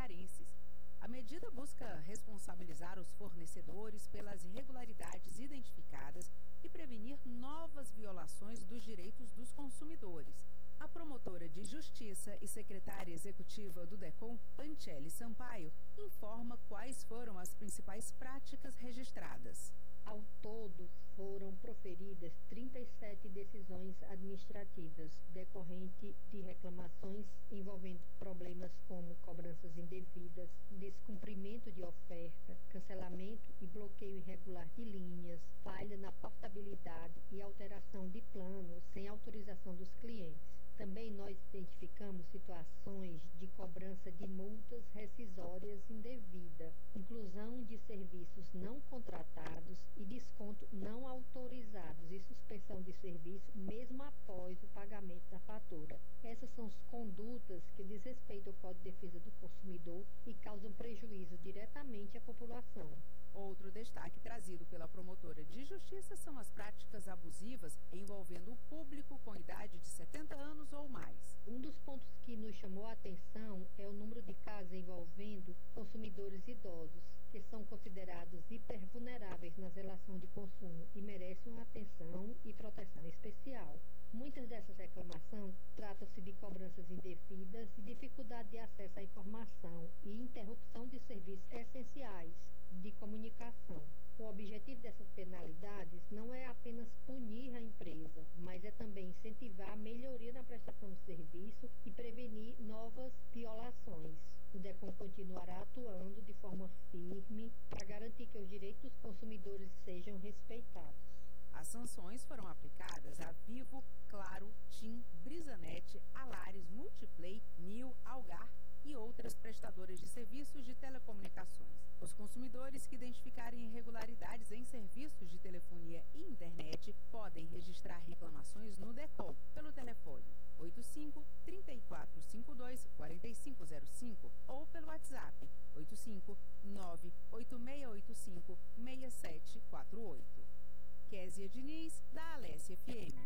cearenses. A medida busca responsabilizar os fornecedores pelas irregularidades identificadas e prevenir novas violações dos direitos dos consumidores. A promotora de Justiça e secretária executiva do DECOM, Anchele Sampaio, informa quais foram as principais práticas registradas. Ao todo, foram proferidas 37 decisões administrativas decorrente de reclamações envolvendo problemas como cobranças indevidas, descumprimento de oferta, cancelamento e bloqueio irregular de linhas, falha na portabilidade e alteração de plano sem autorização dos clientes. Também nós identificamos situações de cobrança de multas rescisórias indevida, inclusão de serviços não contratados e desconto não autorizados e suspensão de serviço mesmo após o pagamento da fatura. Essas são as condutas que desrespeitam o Código de Defesa do Consumidor e causam prejuízo diretamente à população. Outro destaque trazido pela promotora de Justiça são as práticas abusivas envolvendo o público com idade de 70 anos ou mais. Um dos pontos que nos chamou a atenção é o número de casos envolvendo consumidores idosos, que são considerados hipervulneráveis nas relações de consumo e merecem uma atenção e proteção especial. Muitas dessas reclamações tratam-se de cobranças indevidas e dificuldade de acesso à informação e interrupção de serviços essenciais de comunicação. O objetivo dessas penalidades não é apenas punir a empresa, mas é também incentivar a melhoria na prestação de serviço e prevenir novas violações. O DECOM continuará atuando de forma firme para garantir que os direitos dos consumidores sejam respeitados. As sanções foram aplicadas a Vivo, Claro, TIM, Brisanet, Alaris, Multiplay, Nil, Algar e outras prestadoras de serviços de telecomunicações. Os consumidores que identificarem irregularidades em serviços de telefonia e internet podem registrar reclamações no DECOM pelo telefone 85-3452-4505 ou pelo WhatsApp 85-98685-6748. Kézia Diniz, da Alesse FM.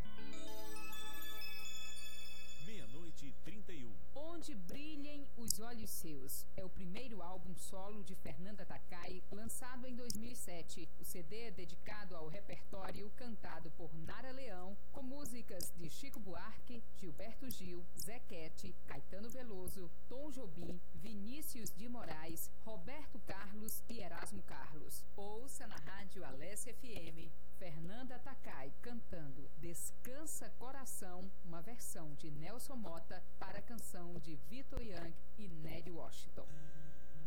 00:31. Onde Brilhem os Olhos Seus é o primeiro álbum solo de Fernanda Takai, lançado em 2007. O CD é dedicado ao repertório cantado por Nara Leão, com músicas de Chico Buarque, Gilberto Gil, Zequete, Caetano Veloso, Tom Jobim, Vinícius de Moraes, Roberto Carlos e Erasmo Carlos. Ouça na rádio Alesse FM, Fernanda Takai cantando Descansa Coração, uma versão de Nelson Mota para a canção de Vitor Young e Ned Washington.